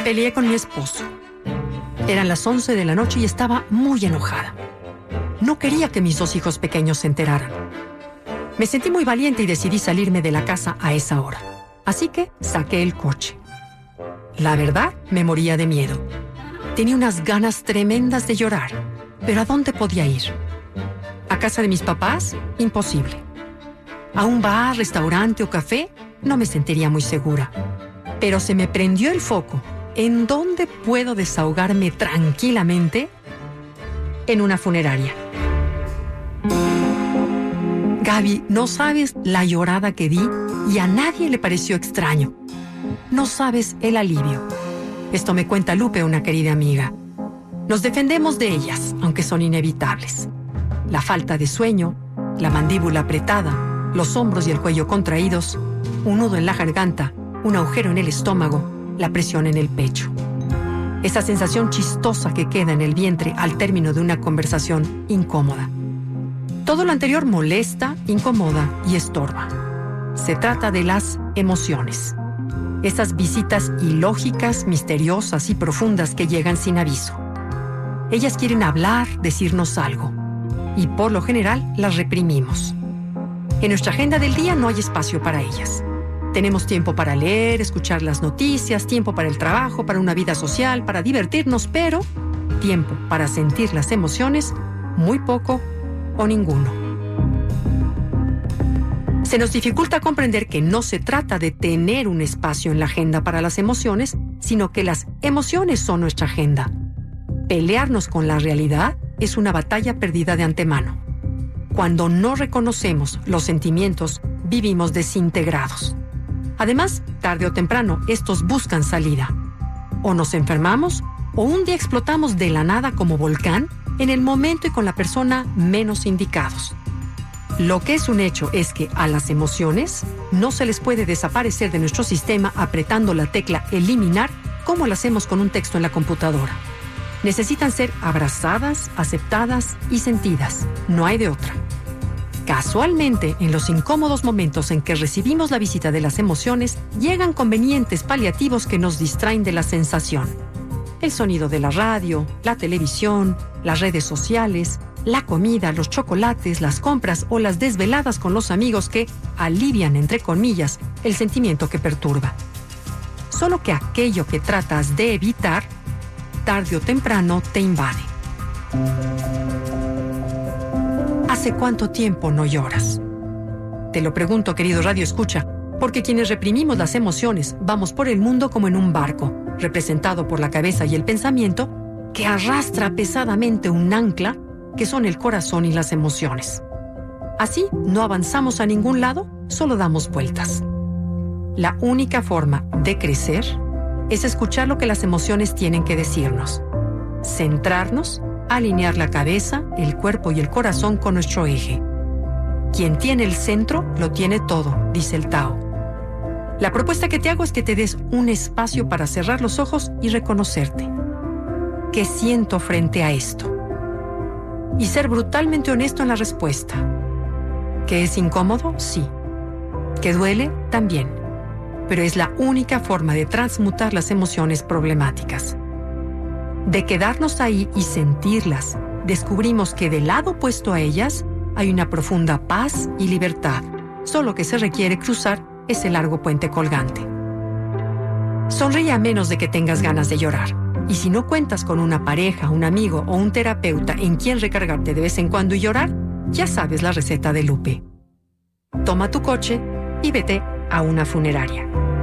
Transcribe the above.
Peleé con mi esposo. Eran las 11 de la noche y estaba muy enojada. No quería que mis 2 hijos pequeños se enteraran. Me sentí muy valiente y decidí salirme de la casa a esa hora. Así que saqué el coche. La verdad, me moría de miedo. Tenía unas ganas tremendas de llorar. ¿Pero a dónde podía ir? ¿A casa de mis papás? Imposible. ¿A un bar, restaurante o café? No me sentiría muy segura. Pero se me prendió el foco. ¿En dónde puedo desahogarme tranquilamente? En una funeraria. Gaby, no sabes la llorada que di y a nadie le pareció extraño. No sabes el alivio. Esto me cuenta Lupe, una querida amiga. Nos defendemos de ellas, aunque son inevitables. La falta de sueño, la mandíbula apretada, los hombros y el cuello contraídos, un nudo en la garganta, un agujero en el estómago, la presión en el pecho. Esa sensación chistosa que queda en el vientre al término de una conversación incómoda. Todo lo anterior molesta, incomoda y estorba. Se trata de las emociones. Esas visitas ilógicas, misteriosas y profundas que llegan sin aviso. Ellas quieren hablar, decirnos algo. Y por lo general las reprimimos. En nuestra agenda del día no hay espacio para ellas. Tenemos tiempo para leer, escuchar las noticias, tiempo para el trabajo, para una vida social, para divertirnos, pero tiempo para sentir las emociones, muy poco o ninguno. Se nos dificulta comprender que no se trata de tener un espacio en la agenda para las emociones, sino que las emociones son nuestra agenda. Pelearnos con la realidad es una batalla perdida de antemano. Cuando no reconocemos los sentimientos, vivimos desintegrados. Además, tarde o temprano, estos buscan salida. O nos enfermamos, o un día explotamos de la nada como volcán en el momento y con la persona menos indicados. Lo que es un hecho es que a las emociones no se les puede desaparecer de nuestro sistema apretando la tecla eliminar como lo hacemos con un texto en la computadora. Necesitan ser abrazadas, aceptadas y sentidas. No hay de otra. Casualmente, en los incómodos momentos en que recibimos la visita de las emociones, llegan convenientes paliativos que nos distraen de la sensación. El sonido de la radio, la televisión, las redes sociales, la comida, los chocolates, las compras o las desveladas con los amigos que alivian, entre comillas, el sentimiento que perturba. Solo que aquello que tratas de evitar, tarde o temprano te invade. ¿Hace cuánto tiempo no lloras? Te lo pregunto, querido Radio Escucha, porque quienes reprimimos las emociones vamos por el mundo como en un barco, representado por la cabeza y el pensamiento, que arrastra pesadamente un ancla que son el corazón y las emociones. Así no avanzamos a ningún lado, solo damos vueltas. La única forma de crecer es escuchar lo que las emociones tienen que decirnos, centrarnos, alinear la cabeza, el cuerpo y el corazón con nuestro eje. Quien tiene el centro, lo tiene todo, dice el Tao. La propuesta que te hago es que te des un espacio para cerrar los ojos y reconocerte. ¿Qué siento frente a esto? Y ser brutalmente honesto en la respuesta. ¿Que es incómodo? Sí. ¿Que duele? También. Pero es la única forma de transmutar las emociones problemáticas. De quedarnos ahí y sentirlas, descubrimos que del lado opuesto a ellas hay una profunda paz y libertad. Solo que se requiere cruzar ese largo puente colgante. Sonríe a menos de que tengas ganas de llorar. Y si no cuentas con una pareja, un amigo o un terapeuta en quien recargarte de vez en cuando y llorar, ya sabes la receta de Lupe. Toma tu coche y vete a una funeraria.